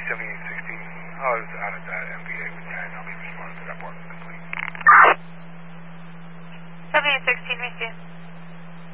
7816. I was out at that MVA with 10. I'll be responding to that part complete. 7816, receive.